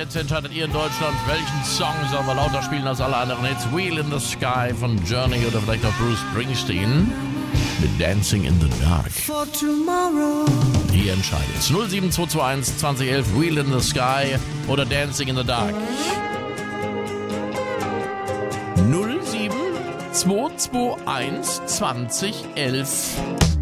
Jetzt entscheidet ihr in Deutschland, welchen Song sollen wir lauter spielen als alle anderen Hits. Wheel in the Sky von Journey oder vielleicht auch Bruce Springsteen mit Dancing in the Dark. Ihr entscheidet. 07221 2011 Wheel in the Sky oder Dancing in the Dark. 07221 2011